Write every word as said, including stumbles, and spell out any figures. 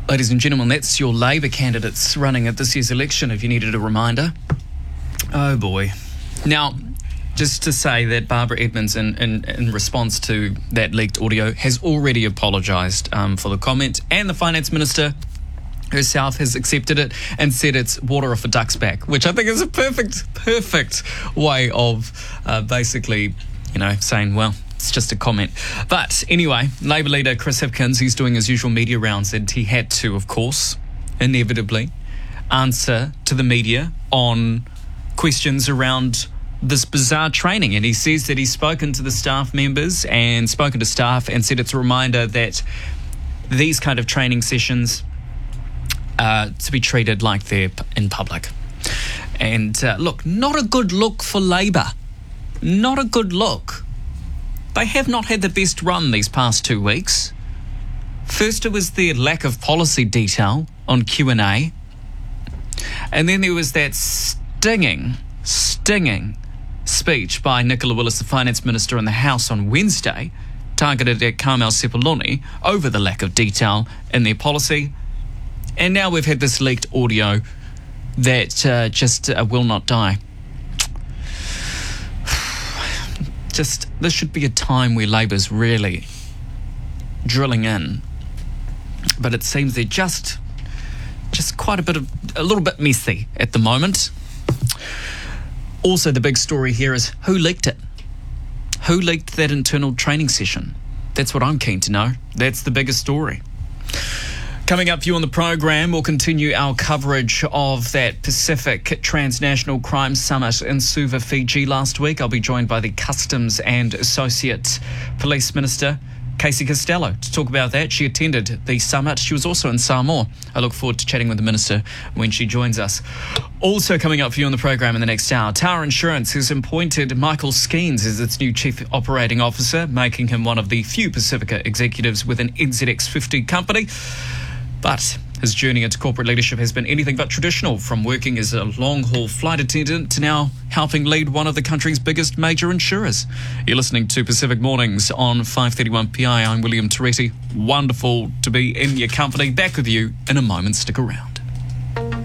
Ladies and gentlemen, that's your Labour candidates running at this year's election, if you needed a reminder. Oh boy. Now, just to say that Barbara Edmonds, in, in, in response to that leaked audio, has already apologised um, for the comment, and the Finance Minister herself has accepted it and said it's water off a duck's back, which I think is a perfect, perfect way of uh, basically, you know, saying, well, it's just a comment. But anyway, Labour leader Chris Hipkins, he's doing his usual media rounds, and he had to, of course, inevitably, answer to the media on questions around this bizarre training. And he says that he's spoken to the staff members and spoken to staff and said it's a reminder that these kind of training sessions are to be treated like they're in public. And uh, look, not a good look for Labour. Not a good look. They have not had the best run these past two weeks. First, it was their lack of policy detail on Q and A. And then there was that stinging, stinging speech by Nicola Willis, the Finance Minister, in the House on Wednesday, targeted at Carmel Sepuloni over the lack of detail in their policy. And now we've had this leaked audio that uh, just uh, will not die. Just, this should be a time where Labour's really drilling in. But it seems they're just, just quite a bit of, a little bit messy at the moment. Also, the big story here is who leaked it? Who leaked that internal training session? That's what I'm keen to know. That's the biggest story. Coming up for you on the program, we'll continue our coverage of that Pacific Transnational Crime Summit in Suva, Fiji last week. I'll be joined by the Customs and Associate Police Minister, Casey Costello, to talk about that. She attended the summit. She was also in Samoa. I look forward to chatting with the Minister when she joins us. Also coming up for you on the program in the next hour, Tower Insurance has appointed Michael Skeens as its new Chief Operating Officer, making him one of the few Pacifica executives with an N Z X fifty company. But his journey into corporate leadership has been anything but traditional, from working as a long-haul flight attendant to now helping lead one of the country's biggest major insurers. You're listening to Pacific Mornings on five thirty-one P I. I'm William Toretti. Wonderful to be in your company. Back with you in a moment. Stick around.